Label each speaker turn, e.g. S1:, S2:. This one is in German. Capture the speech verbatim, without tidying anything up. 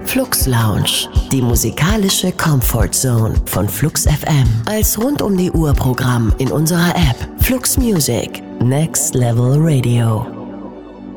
S1: Flux Lounge, die musikalische Comfort Zone von Flux F M. Als rund um die Uhr Programm in unserer App Flux Music. Next Level Radio.